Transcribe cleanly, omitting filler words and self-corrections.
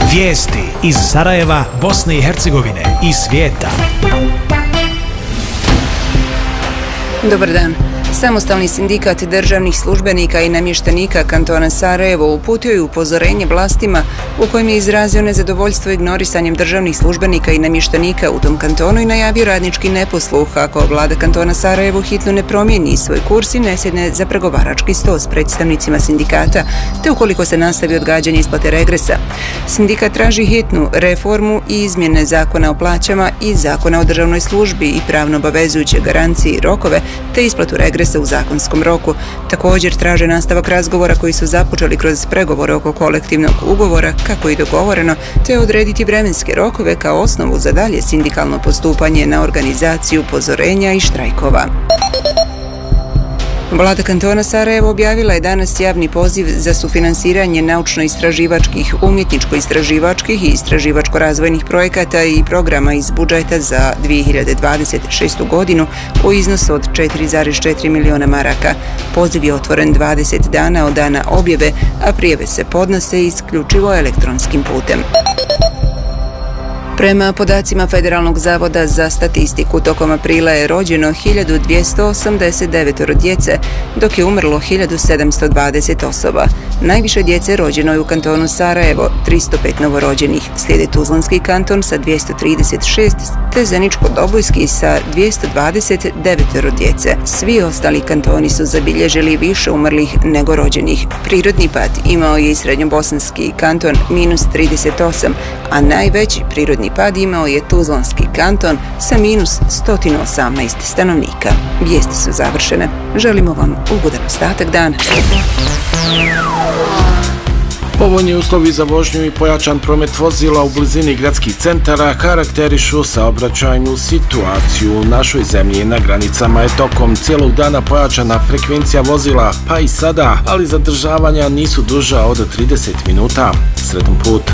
Vijesti iz Sarajeva, Bosne i Hercegovine i svijeta. Dobar dan. Samostalni sindikat državnih službenika i namještenika kantona Sarajevo uputio je upozorenje vlastima u kojem je izrazio nezadovoljstvo ignorisanjem državnih službenika i namještenika u tom kantonu i najavio radnički neposluh ako vlada kantona Sarajevo hitno ne promijeni svoj kurs i ne sjedne za pregovarački sto s predstavnicima sindikata, te ukoliko se nastavi odgađanje isplate regresa. Sindikat traži hitnu reformu i izmjene zakona o plaćama i zakona o državnoj službi i pravno obavezujuće garancije i rokove, te isplatu regresa u zakonskom roku. Također traže nastavak razgovora koji su započeli kroz pregovore oko kolektivnog ugovora, kako i dogovoreno, te odrediti vremenske rokove kao osnovu za dalje sindikalno postupanje na organizaciju upozorenja i štrajkova. Vlada kantona Sarajevo objavila je danas javni poziv za sufinansiranje naučno-istraživačkih, umjetničko-istraživačkih i istraživačko-razvojnih projekata i programa iz budžeta za 2026. godinu u iznosu od 4,4 miliona maraka. Poziv je otvoren 20 dana od dana objave, a prijave se podnose isključivo elektronskim putem. Prema podacima Federalnog zavoda za statistiku, tokom aprila je rođeno 1289 djece, dok je umrlo 1720 osoba. Najviše djece rođeno je u kantonu Sarajevo, 305 novorođenih, slijede Tuzlanski kanton sa 236, te Zeničko-Dobojski sa 229 djece. Svi ostali kantoni su zabilježili više umrlih nego rođenih. Prirodni pad imao je i Srednjobosanski kanton -38, a najveći prirodni pad imao je Tuzlanski kanton sa -118 stanovnika. Vijesti su završene. Želimo vam ugodan ostatak dana. Povoljni uslovi za vožnju i pojačan promet vozila u blizini gradskih centara karakterišu saobraćajnu situaciju u našoj zemlji. Na granicama je tokom cijelog dana pojačana frekvencija vozila, pa i sada, ali zadržavanja nisu duža od 30 minuta. Sretan put.